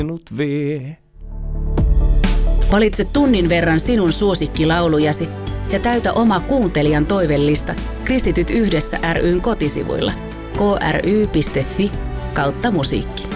minut vie. Valitse tunnin verran sinun suosikkilaulujasi ja täytä oma kuuntelijan toivellista Kristityt yhdessä ry:n kotisivuilla kry.fi/musiikki.